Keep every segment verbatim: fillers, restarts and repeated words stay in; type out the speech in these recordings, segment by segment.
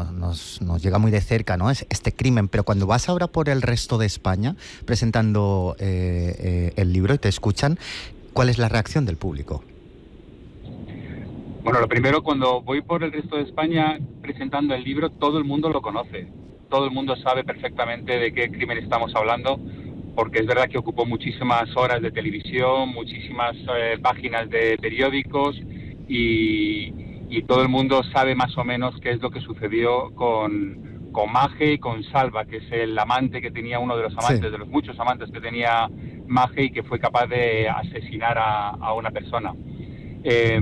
nos, nos, nos llega muy de cerca, ¿no? Es este crimen, pero cuando vas ahora por el resto de España presentando eh, eh, el libro y te escuchan, ¿cuál es la reacción del público? Bueno, lo primero, cuando voy por el resto de España presentando el libro, todo el mundo lo conoce. Todo el mundo sabe perfectamente de qué crimen estamos hablando, porque es verdad que ocupó muchísimas horas de televisión, muchísimas eh, páginas de periódicos y, y todo el mundo sabe más o menos qué es lo que sucedió con, con Maje y con Salva, que es el amante que tenía, uno de los amantes, sí. de los muchos amantes que tenía Maje y que fue capaz de asesinar a, a una persona. Eh,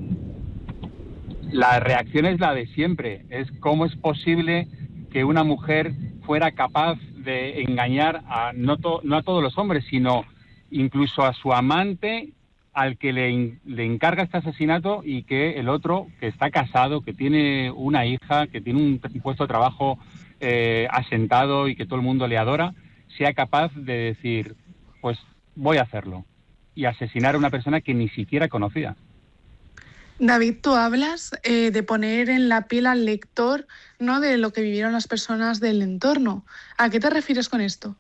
la reacción es la de siempre, es cómo es posible que una mujer fuera capaz de engañar a no, to, no a todos los hombres, sino incluso a su amante, al que le, le encarga este asesinato, y que el otro, que está casado, que tiene una hija, que tiene un puesto de trabajo eh, asentado y que todo el mundo le adora, sea capaz de decir, pues voy a hacerlo, y asesinar a una persona que ni siquiera conocía. David, tú hablas eh, de poner en la piel al lector, ¿no?, de lo que vivieron las personas del entorno. ¿A qué te refieres con esto?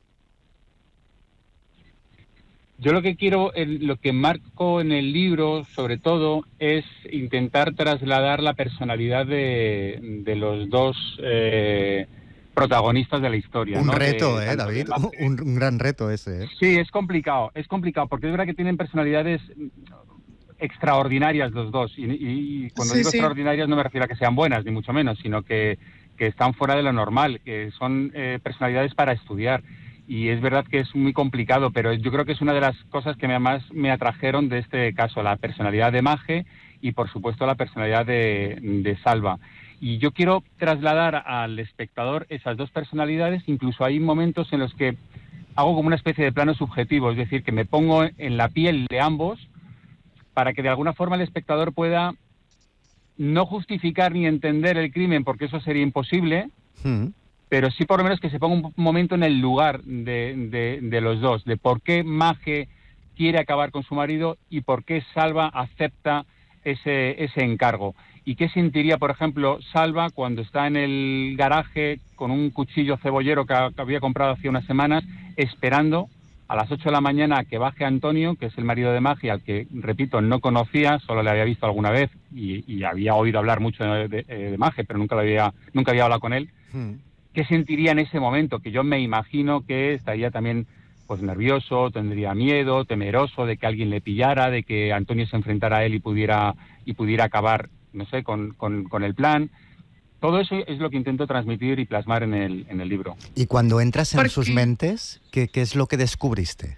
Yo lo que quiero, lo que marco en el libro, sobre todo, es intentar trasladar la personalidad de, de los dos eh, protagonistas de la historia. Un ¿no? reto, de, ¿eh, David? Un, un gran reto ese, ¿eh? Sí, es complicado, es complicado, porque es verdad que tienen personalidades extraordinarias los dos, y, y cuando sí, digo sí. extraordinarias no me refiero a que sean buenas, ni mucho menos, sino que, que están fuera de lo normal, que son eh, personalidades para estudiar. Y es verdad que es muy complicado, pero yo creo que es una de las cosas que más me atrajeron de este caso, la personalidad de Maje y, por supuesto, la personalidad de, de Salva. Y yo quiero trasladar al espectador esas dos personalidades. Incluso hay momentos en los que hago como una especie de plano subjetivo, es decir, que me pongo en la piel de ambos para que de alguna forma el espectador pueda no justificar ni entender el crimen, porque eso sería imposible, mm. pero sí por lo menos que se ponga un momento en el lugar de, de, de los dos, de por qué Maje quiere acabar con su marido y por qué Salva acepta ese, ese encargo. Y qué sentiría, por ejemplo, Salva cuando está en el garaje con un cuchillo cebollero que, que había comprado hace unas semanas, esperando a las ocho de la mañana a que baje Antonio, que es el marido de Maje, al que, repito, no conocía, solo le había visto alguna vez y, y había oído hablar mucho de, de, de Maje, pero nunca, lo había, nunca había hablado con él. Hmm. ¿Qué sentiría en ese momento? Que yo me imagino que estaría también pues nervioso, tendría miedo, temeroso de que alguien le pillara, de que Antonio se enfrentara a él y pudiera, y pudiera acabar, no sé, con, con, con el plan. Todo eso es lo que intento transmitir y plasmar en el, en el libro. Y cuando entras en ¿Por sus qué? mentes, ¿qué, ¿qué es lo que descubriste?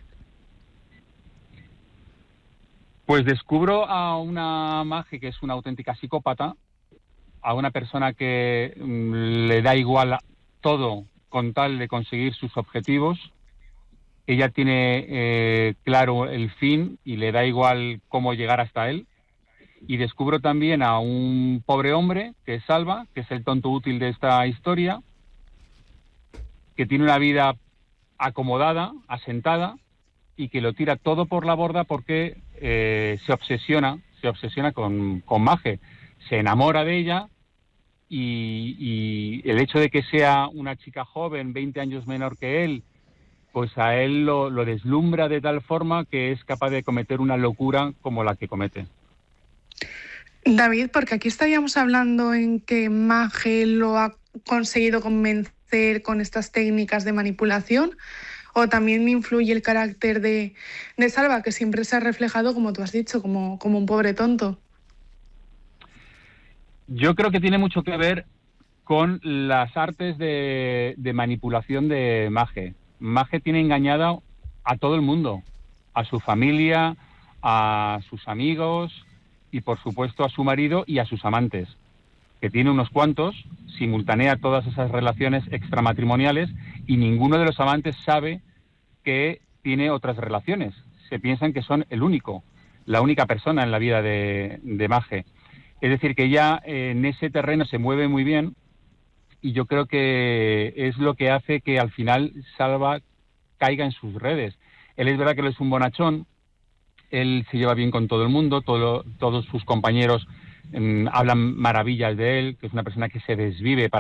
Pues descubro a una Maje que es una auténtica psicópata, a una persona que mmm, le da igual todo con tal de conseguir sus objetivos. Ella tiene eh, claro el fin y le da igual cómo llegar hasta él. Y descubro también a un pobre hombre, que es Salva, que es el tonto útil de esta historia, que tiene una vida acomodada, asentada, y que lo tira todo por la borda porque eh, se obsesiona, se obsesiona con, con Maje, se enamora de ella, y, y el hecho de que sea una chica joven, veinte años menor que él, pues a él lo, lo deslumbra de tal forma que es capaz de cometer una locura como la que comete. David, porque aquí estaríamos hablando en que Maje lo ha conseguido convencer con estas técnicas de manipulación, o también influye el carácter de, de Salva, que siempre se ha reflejado, como tú has dicho, como, como un pobre tonto. Yo creo que tiene mucho que ver con las artes de, de manipulación de Maje. Maje tiene engañada a todo el mundo, a su familia, a sus amigos y, por supuesto, a su marido y a sus amantes, que tiene unos cuantos, simultanea todas esas relaciones extramatrimoniales y ninguno de los amantes sabe que tiene otras relaciones. Se piensan que son el único, la única persona en la vida de, de Maje. Es decir, que ella eh, en ese terreno se mueve muy bien y yo creo que es lo que hace que al final Salva caiga en sus redes. Él es verdad que él es un bonachón, él se lleva bien con todo el mundo, todo, todos sus compañeros eh, hablan maravillas de él, que es una persona que se desvive para